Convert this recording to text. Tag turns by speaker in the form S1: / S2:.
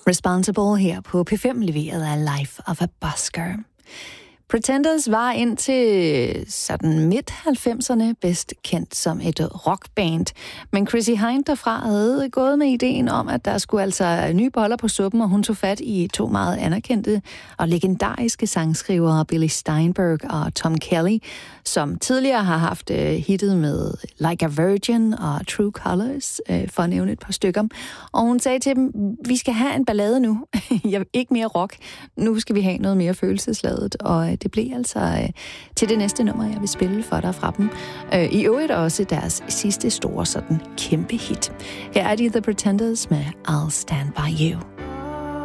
S1: Responsible her på P5, leveret af Life of a Busker. Pretenders var indtil sådan midt-90'erne bedst kendt som et rockband. Men Chrissie Hynde derfra havde gået med ideen om, at der skulle altså nye boller på suppen, og hun tog fat i to meget anerkendte og legendariske sangskrivere, Billy Steinberg og Tom Kelly, som tidligere har haft hittet med Like a Virgin og True Colors, for at nævne et par stykker. Og hun sagde til dem, vi skal have en ballade nu. Ikke mere rock. Nu skal vi have noget mere følelsesladet, og det blev altså til det næste nummer, jeg vil spille for dig fra dem. I øvrigt også deres sidste store sådan kæmpe hit. Her er de The Pretenders med I'll Stand By You.